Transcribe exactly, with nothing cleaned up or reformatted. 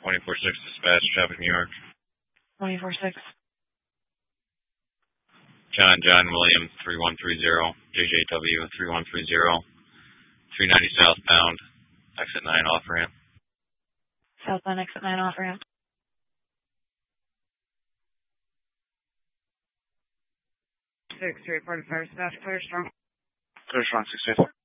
twenty-four six dispatch, traffic New York. twenty-four six. John, John William, three one three zero, J J W, three one three zero, three ninety southbound, exit nine off ramp. Southbound, exit nine off ramp. Six, three, forty-five, dispatch, clear strong. Clear strong, six fifty.